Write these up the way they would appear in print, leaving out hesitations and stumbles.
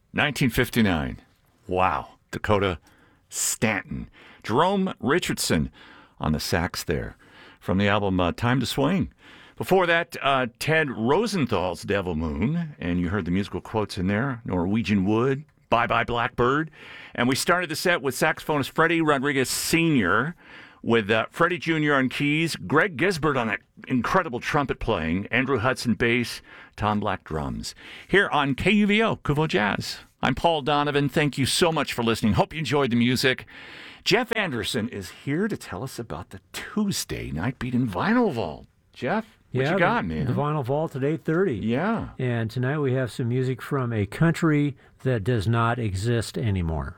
1959. Wow. Dakota Stanton. Jerome Richardson on the sax there from the album Time to Swing. Before that, Ted Rosenthal's Devil Moon, and you heard the musical quotes in there, Norwegian Wood, Bye Bye Blackbird. And we started the set with saxophonist Freddie Rodriguez Sr., with Freddie Jr. on keys, Greg Gisbert on that incredible trumpet playing, Andrew Hudson bass, Tom Black drums. Here on KUVO, Kuvo Jazz. I'm Paul Donovan. Thank you so much for listening. Hope you enjoyed the music. Jeff Anderson is here to tell us about the Tuesday Night Beat in Vinyl Vault. Jeff, what you got, man? The Vinyl Vault at 8:30. Yeah. And tonight we have some music from a country that does not exist anymore.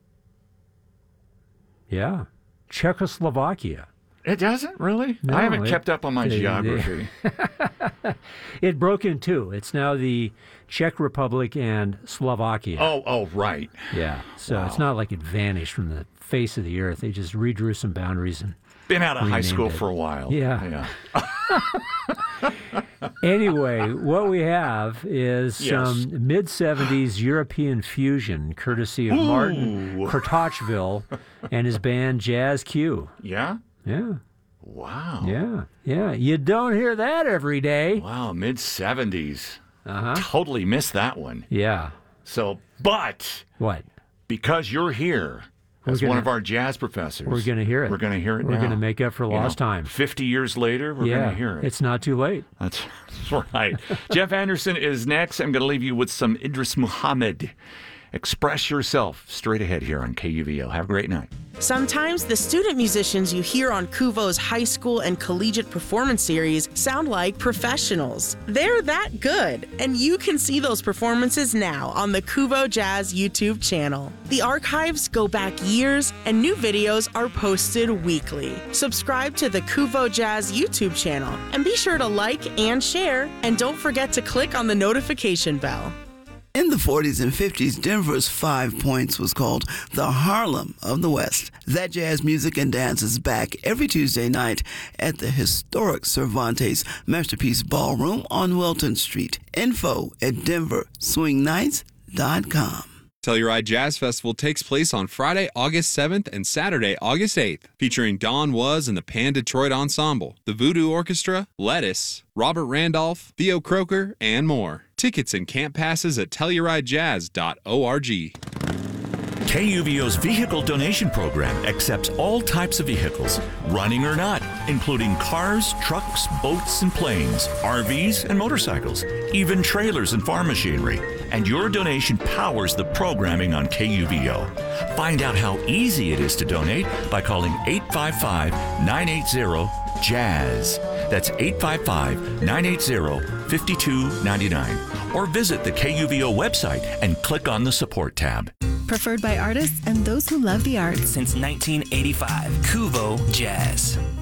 Yeah. Czechoslovakia. It doesn't, really? No, I haven't kept up on my geography. It broke in two. It's now the Czech Republic and Slovakia. Oh, right. Yeah. So It's not like it vanished from the face of the earth. They just redrew some boundaries and been out of high school for a while. Yeah. Anyway, what we have is some mid-'70s European fusion, courtesy of Martin Kratochvil and his band Jazz Q. Yeah? Yeah. Wow. Yeah. You don't hear that every day. Wow, mid-'70s. Totally missed that one. Yeah. So, but... What? Because you're here... As one of our jazz professors. We're going to hear it. We're going to hear it now. We're going to make up for lost time. 50 years later, we're going to hear it. It's not too late. That's right. Jeff Anderson is next. I'm going to leave you with some Idris Muhammad. Express yourself straight ahead here on KUVO. Have a great night. Sometimes the student musicians you hear on Kuvo's high school and collegiate performance series sound like professionals. They're that good, and you can see those performances now on the Kuvo Jazz YouTube channel. The archives go back years, and new videos are posted weekly. Subscribe to the Kuvo Jazz YouTube channel, and be sure to like and share, and don't forget to click on the notification bell. In the 40s and 50s, Denver's 5 Points was called the Harlem of the West. That jazz music and dance is back every Tuesday night at the historic Cervantes Masterpiece Ballroom on Wilton Street. Info at denverswingnights.com. Telluride Jazz Festival takes place on Friday, August 7th and Saturday, August 8th, featuring Don Was and the Pan Detroit Ensemble, the Voodoo Orchestra, Lettuce, Robert Randolph, Theo Croker, and more. Tickets and camp passes at TellurideJazz.org. KUVO's vehicle donation program accepts all types of vehicles, running or not, including cars, trucks, boats, and planes, RVs, and motorcycles, even trailers and farm machinery. And your donation powers the programming on KUVO. Find out how easy it is to donate by calling 855-980-JAZZ. That's 855-980-5299. Or visit the KUVO website and click on the support tab. Preferred by artists and those who love the arts. Since 1985, Kuvo Jazz.